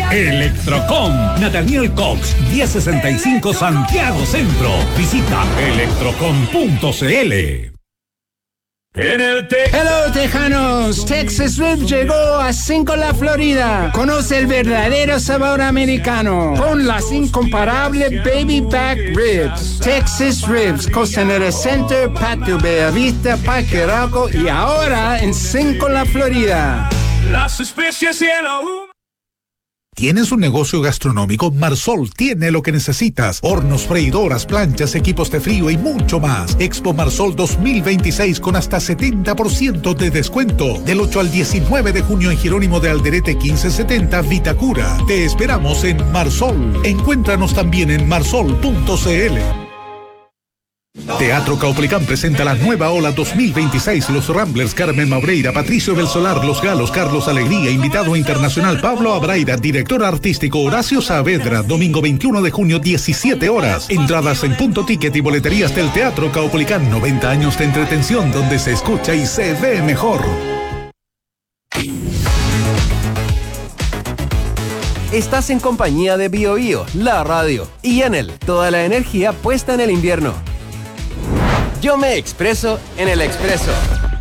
Electrocom, Nathaniel Cox, 1065 Santiago Centro. Visita electrocom.cl. Hello, tejanos. Texas Ribs llegó a Cinco-La, Florida. Conoce el verdadero sabor americano con las incomparables Baby Back Ribs. Texas Ribs, Costanera Center, Patio Bellavista, Parque Arauco y ahora en Cinco-La, Florida. Las especies y el ahumado. ¿Tienes un negocio gastronómico? Marsol tiene lo que necesitas. Hornos, freidoras, planchas, equipos de frío y mucho más. Expo Marsol 2026 con hasta 70% de descuento. Del 8 al 19 de junio en Jerónimo de Alderete 1570, Vitacura. Te esperamos en Marsol. Encuéntranos también en marsol.cl. Teatro Caupolicán presenta la nueva ola 2026. Los Ramblers, Carmen Maureira, Patricio del Solar, Los Galos, Carlos Alegría, invitado internacional Pablo Abraira, director artístico Horacio Saavedra, domingo 21 de junio, 17 horas. Entradas en Punto Ticket y boleterías del Teatro Caupolicán. 90 años de entretención donde se escucha y se ve mejor. Estás en compañía de Bio Bio, la radio, y Enel, toda la energía puesta en el invierno. Yo me expreso en el Expreso.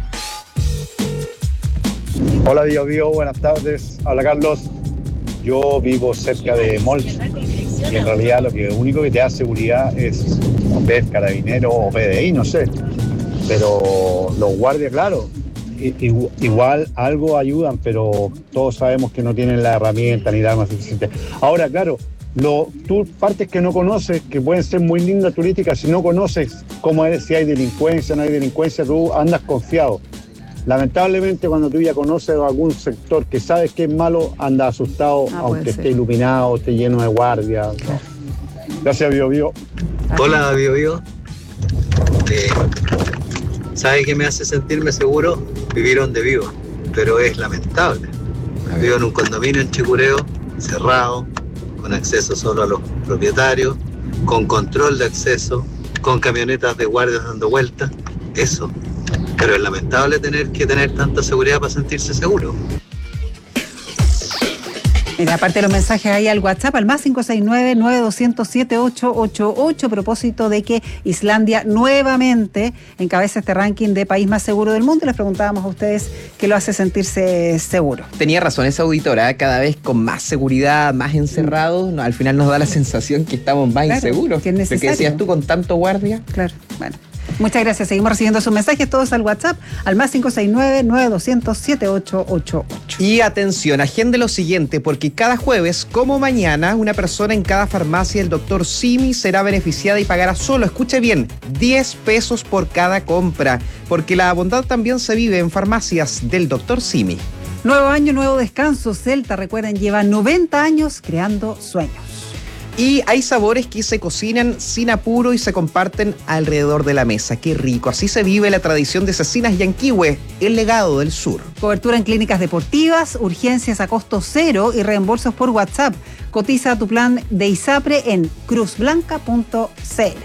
Hola Bio Bio, buenas tardes. Habla Carlos. Yo vivo cerca de Mall y en realidad lo único que te da seguridad es ver Carabinero o PDI, no sé. Pero los guardias, claro, igual algo ayudan, pero todos sabemos que no tienen la herramienta ni la arma suficiente. Ahora, claro, tú partes que no conoces, que pueden ser muy lindas turísticas, si no conoces cómo es, si hay delincuencia o no hay delincuencia, tú andas confiado. Lamentablemente cuando tú ya conoces algún sector que sabes que es malo, andas asustado, aunque esté iluminado, esté lleno de guardias. No. Gracias, Bio Bio. Hola, Bio Bio. ¿Sabe qué me hace sentirme seguro? Vivir donde vivo, pero es lamentable. Vivo en un condominio en Chicureo, cerrado, con acceso solo a los propietarios, con control de acceso, con camionetas de guardias dando vueltas, eso. Pero es lamentable tener que tener tanta seguridad para sentirse seguro. Mira, aparte de los mensajes ahí al WhatsApp, al más 569-9200-7888, a propósito de que Islandia nuevamente encabeza este ranking de país más seguro del mundo. Les preguntábamos a ustedes qué lo hace sentirse seguro. Tenía razón esa auditora, cada vez con más seguridad, más encerrados, al final nos da la sensación que estamos más inseguros. Que es necesario. ¿Qué decías tú con tanto guardia? Claro, bueno. Muchas gracias. Seguimos recibiendo sus mensajes todos al WhatsApp al más 569-9200-7888. Y atención, agende lo siguiente, porque cada jueves, como mañana, una persona en cada farmacia del Dr. Simi será beneficiada y pagará solo, escuche bien, 10 pesos por cada compra, porque la bondad también se vive en farmacias del Dr. Simi. Nuevo año, nuevo descanso. Celta, recuerden, lleva 90 años creando sueños. Y hay sabores que se cocinan sin apuro y se comparten alrededor de la mesa. ¡Qué rico! Así se vive la tradición de Cecinas Yanquihue, el legado del sur. Cobertura en clínicas deportivas, urgencias a costo cero y reembolsos por WhatsApp. Cotiza tu plan de ISAPRE en cruzblanca.cl.